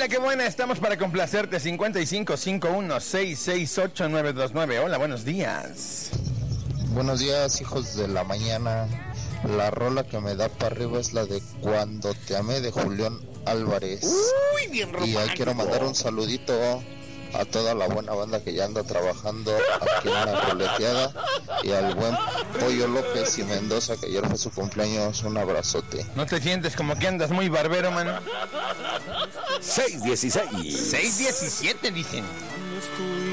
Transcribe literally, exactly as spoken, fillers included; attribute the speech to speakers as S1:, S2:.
S1: Hola, qué buena, estamos para complacerte. Cincuenta y cinco, cincuenta y uno, sesenta y seis, ochenta y nueve veintinueve. Hola, buenos días.
S2: Buenos días, hijos de la mañana. La rola que me da para arriba es la de Cuando te amé, de Julián Álvarez.
S1: Uy, bien romántico.
S2: Y ahí quiero mandar un saludito a toda la buena banda que ya anda trabajando aquí en la roleteada, y al buen Pollo López y Mendoza, que ayer fue su cumpleaños. Un abrazote.
S1: ¿No te sientes como que andas muy barbero, mano?
S3: seis dieciséis.
S1: seis diecisiete, dicen.